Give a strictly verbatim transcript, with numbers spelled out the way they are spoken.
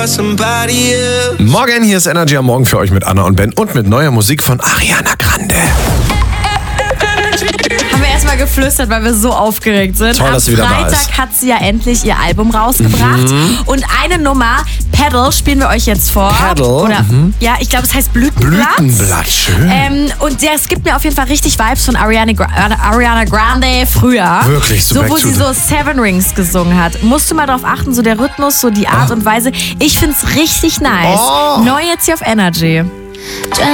Morgen, hier ist Energy am Morgen für euch mit Anna und Ben und mit neuer Musik von Ariana Grande. Haben wir erstmal geflüstert, weil wir so aufgeregt sind. Toll, Am dass sie wieder da ist. Freitag hat sie ja endlich ihr Album rausgebracht. Mhm. Und eine Nummer, Pedal, spielen wir euch jetzt vor. Pedal? Oder, Mhm. ja, ich glaube, es heißt Blütenblatt. Blütenblatt, schön. Ähm, und ja, es gibt mir auf jeden Fall richtig Vibes von Ariana, Gra Ariana Grande früher. Wirklich, so So, back wo to sie the- so Seven Rings gesungen hat. Musst du mal drauf achten, so der Rhythmus, so die Art und Weise. Ich find's richtig nice. Oh. Neu jetzt hier auf Energy.